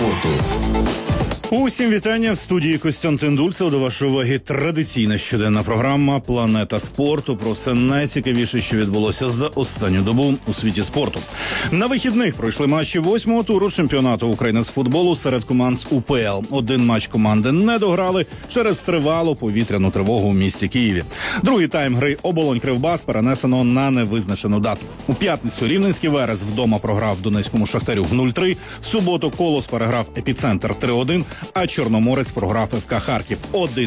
спорту. Усім вітання в студії Костянтин Дульцев. До вашої уваги традиційна щоденна програма «Планета спорту» про все найцікавіше, що відбулося за останню добу у світі спорту. На вихідних пройшли матчі 8-го туру чемпіонату України з футболу серед команд УПЛ. Один матч команди не дограли через тривалу повітряну тривогу у місті Києві. Другий тайм гри Оболонь-Кривбас перенесено на невизначену дату. У п'ятницю Рівненський Верес вдома програв Донецькому Шахтарю 0-3. В суботу Колос переграв Епіцентр 3-1. А Чорноморець програв ФК Харків 1-2.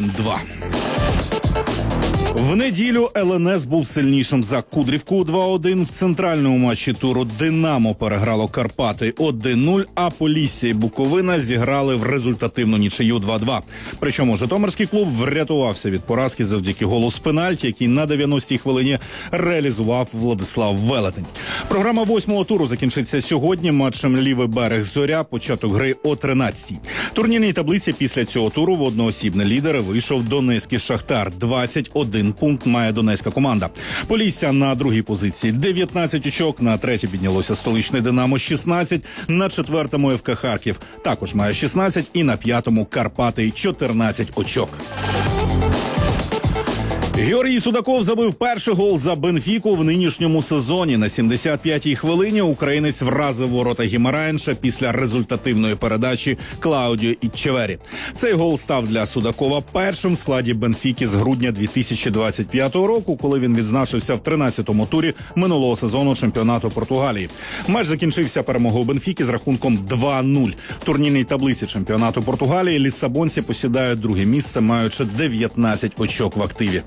В неділю ЛНС був сильнішим за Кудрівку 2-1. В центральному матчі туру Динамо переграло Карпати 1-0, а Полісся і Буковина зіграли в результативну нічию 2-2. Причому житомирський клуб врятувався від поразки завдяки голу з пенальті, який на 90-й хвилині реалізував Владислав Велетень. Програма 8-го туру закінчиться сьогодні матчем Лівий берег-Зоря, початок гри о 13-й. Турнірній таблиці після цього туру в одноосібне лідери вийшов Донецький Шахтар. 21 пункт має донецька команда. Полісся на другій позиції 19 очок, на третій піднялося столичне Динамо 16, на четвертому ФК Харків також має 16 і на п'ятому Карпати 14 очок. Георгій Судаков забив перший гол за Бенфіку в нинішньому сезоні. На 75-й хвилині українець вразив ворота Гімараєнша після результативної передачі Клаудіо Іччевері. Цей гол став для Судакова першим в складі Бенфіки з грудня 2025 року, коли він відзначився в 13-му турі минулого сезону чемпіонату Португалії. Матч закінчився перемогою Бенфіки з рахунком 2-0. В турнірній таблиці чемпіонату Португалії ліссабонці посідають друге місце, маючи 19 очок в активі.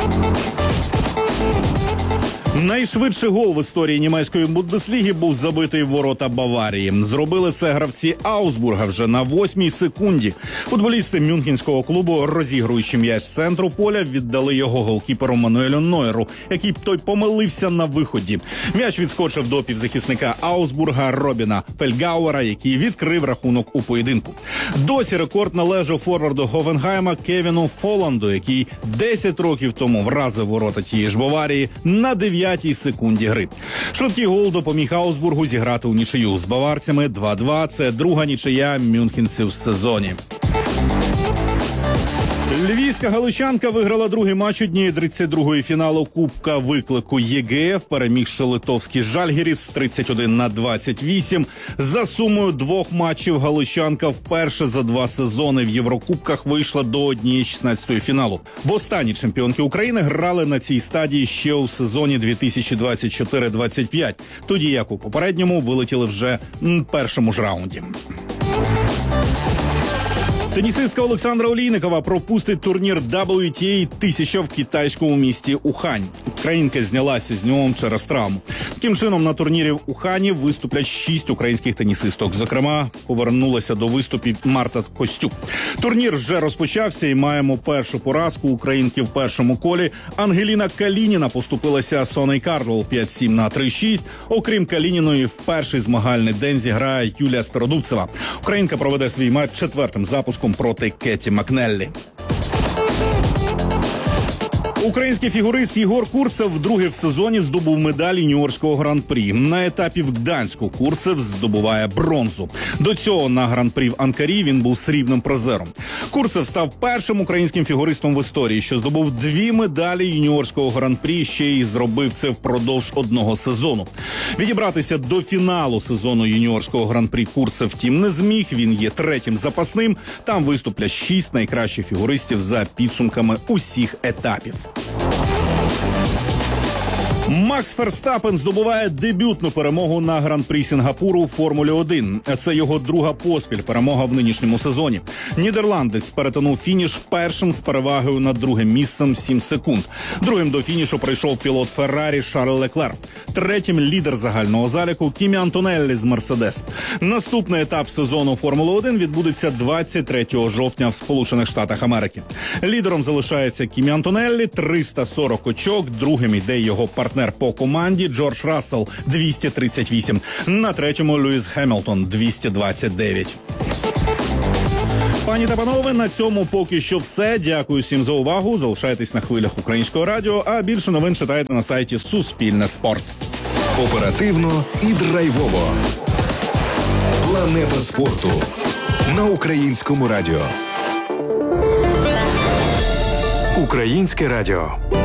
Найшвидший гол в історії німецької Бундесліги був забитий в ворота Баварії. Зробили це гравці Аусбурга вже на 8-й секунді. Футболісти мюнхенського клубу, розігруючи м'яч з центру поля, віддали його голкіперу Мануелю Нойеру, який той помилився на виході. М'яч відскочив до півзахисника Аусбурга Робіна Фельгауера, який відкрив рахунок у поєдинку. Досі рекорд належав форварду Говенгайма Кевіну Фоланду, який 10 років тому вразив ворота тієї ж Баварії на 9-й секунді гри. Швидкий гол допоміг Аусбургу зіграти у нічию з баварцями 2-2. Це друга нічия мюнхенців в сезоні. Львівська галичанка виграла другий матч однієї 32-ї фіналу Кубка виклику ЄГФ, перемігши литовський Жальгіріс 31-28. За сумою двох матчів галичанка вперше за 2 сезони в Єврокубках вийшла до однієї 16-ї фіналу. Востаннє чемпіонки України грали на цій стадії ще у сезоні 2024-25, тоді як у попередньому вилетіли вже в першому ж раунді. Тенісистка Олександра Олійникова пропустить турнір WTA 1000 в китайському місті Ухань. Українка знялася з нього через травму. Таким чином, на турнірі в Ухані виступлять 6 українських тенісисток. Зокрема, повернулася до виступів Марта Костюк. Турнір вже розпочався і маємо першу поразку українки в першому колі. Ангеліна Калініна поступилася Соней Карлол 5-7 на 3-6. Окрім Калініної, в перший змагальний день зіграє Юлія Стародубцева. Українка проведе свій матч четвертим запуском проти Кеті Макнеллі. Український фігурист Єгор Курцев вдруге в сезоні здобув медаль юніорського гран-прі. На етапі в Гданську Курцев здобуває бронзу. До цього на гран-прі в Анкарі він був срібним призером. Курцев став першим українським фігуристом в історії, що здобув 2 медалі юніорського гран-прі, ще й зробив це впродовж одного сезону. Відібратися до фіналу сезону юніорського гран-прі Курцев втім не зміг, він є третім запасним. Там виступлять 6 найкращих фігуристів за підсумками усіх етапів. Макс Ферстапен здобуває дебютну перемогу на гран-прі Сінгапуру у Формулі-1. Це його друга поспіль перемога в нинішньому сезоні. Нідерландець перетнув фініш першим з перевагою над другим місцем 7 секунд. Другим до фінішу прийшов пілот Феррарі Шарль Леклер. Третім лідер загального заліку Кімі Антонеллі з Мерседес. Наступний етап сезону Формули-1 відбудеться 23 жовтня в Сполучених Штатах Америки. Лідером залишається Кімі Антонеллі 340 очок, другим йде його партнер по команді Джордж Рассел 238. На третьому Льюіс Хемілтон 229. Пані та панове, на цьому поки що все. Дякую всім за увагу. Залишайтесь на хвилях Українського радіо, а більше новин читайте на сайті Суспільне спорт. Оперативно і драйвово. Планета спорту на Українському радіо. Українське радіо.